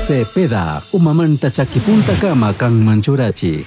Cepeda, umamanta chakipunta kama kang manchurachi.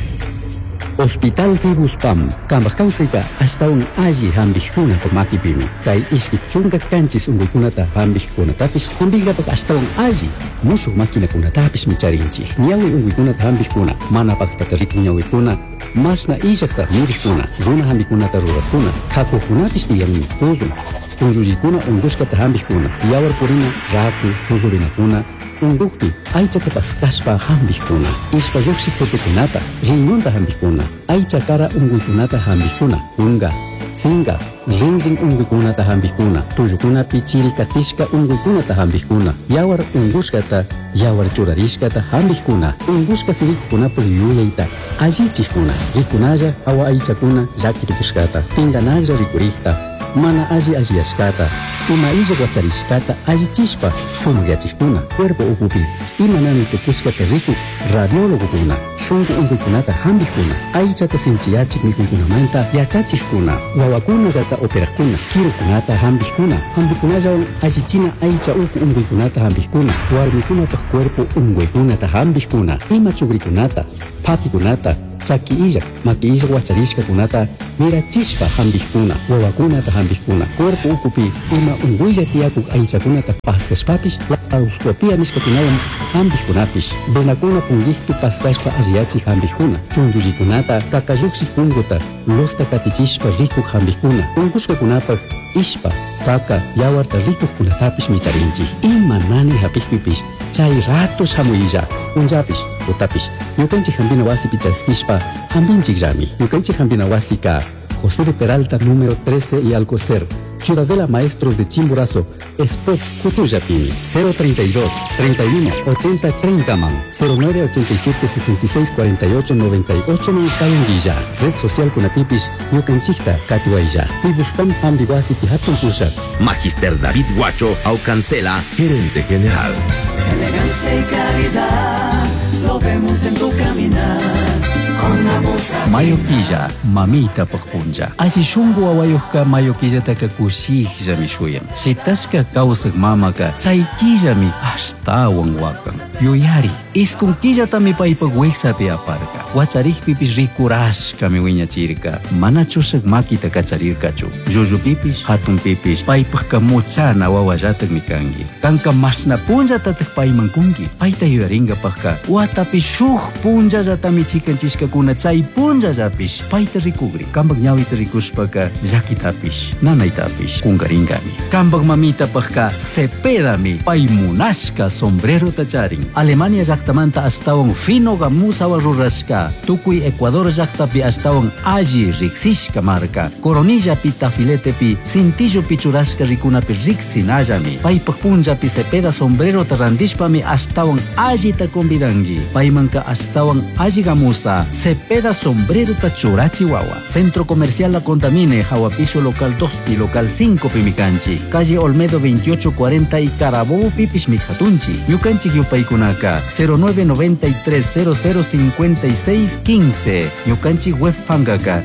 Hospital Fibuspam, kambak kausika hasta un aji hambihkuna ko makipimi. Kay iskit chunga kanchis unguykunata hambihkuna tapis hambigrapak hasta un aji musuh makina kuna tapis micharinchi. Nyawi unguykunata hambihkuna mana paktarik nyawikuna mas na ijakta mirikuna runa hambihkunata rurakuna hakukunapis niyang tuzun. Chunjujikuna unguskata hambihkuna yawar purina raku chuzurinakuna undukti aichata paskashpa hambihkuna ishpa yuksik putukunata riñunta hambihkuna aicha kara unguykunata hambihkuna unga singa rinrin unguykunata hambihkuna tuyukuna pichiri katishka unguykunata hambihkuna yawar unguskata yawar churarishkata hambihkuna unguska sirikkunapuk yuyayta allichikuna rikunalla awa aichakuna llakirikushkata pinganagra rikurikta mana ajiashkata ima illa guacharishkata allichishpa sumugyachikuna cuerpo ukupi imanami tukushkata riku radiologokuna shunku unkuykunata hambikuna aichata sinchiyachik mikunkunamanta yachachikuna wawakuna llata operakuna kirukunata hambikuna hambikunallawan allichina aicha uku unkuykunata hambikuna warmikunapaq cuerpo unkuykunata hambikuna ima chugrikunata pakikunata chaki illak maki illak wacharishkakunata mirachishpa hambikuna wawakunata hambikuna cuerpo ukupi ima unkuylla tiyakuk aichakunata paskashpapish laparoscopia nishkakunawan hambikunapish venakuna pungikpi paskashpa alliyachik hambikuna chunchullikunata kakallukshik punguta losta katichishpa rikuk hambikuna unkushkakunapak ishpa kaka yawarta rikukkunatapish micharinchik ima nani hapikpipish chay ratos hamuyilla unllapish utapish ñukanchik hambina wasipi chaskishpa hambinchikllami ñukanchik hambina wasika José de Peralta número 13 y Alcocer Ciudadela Maestros de Chimborazo Spot Cutuyapini 032 31 80 30 man 0987 66 48 98 Calendilla Red Social Kunapipish ñukanchikta katiwaylla Fibuspam hambiwasipi hatun pushat Magister David Guacho Aucancela, gerente general. Elegancia y calidad lo vemos en tu caminar. Mayoquilla, mamita pakpunja. Asi shungu awayuhka mayoquilla taka kushihja mishuyam. Sitaska kausak mamaka, chaykilla mi ashtawan wakan. Yuyari, iskunkilla tami paipak weksapi aparka. Wacharikpipis rikurashka mi wiñachirka. Mana chusak makita kacharirkachu. Yuyupipis, hatunpipis, paipak kamuchana wawallatak mikangi. Kanka masna punja tatak paimankungi. Paita yuyaringa pakka. Watapi shuk punja jatami chikanchishka kuna chay punja japish paita rikugri kambak ñawita rikushpaka llakitapish nanaytapish kungaringami kambak mamita pakka Cepedami pay munashka sombrero tacharin Alemania llaktamanta astawan fino gamusawa rurashka tukuy Ecuador llaktapi astawan alli riksishka marka Coronillapi tafiletepi cintillo pichurashka rikunapi riksinallami paypak punjapi Cepeda sombrero tarandishpami astawan allita convidangi paymanka astawan alli gamusa Cepeda sombrero tachura Chihuahua. Centro Comercial La Contamine, Jahuapiso Local 2 y Local 5 Pimicanchi. Calle Olmedo 2840 y Carabobo Pipish Mijatunchi. Yucanchi Yupaikunaka 0993005615. Yucanchi Web Fangaka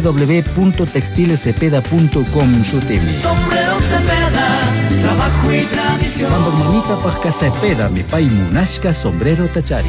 www.textilecepeda.com Shutimi. Sombrero Cepeda, trabajo y tradición. Mamita Pasca Cepeda, mi pai munashka sombrero tachari.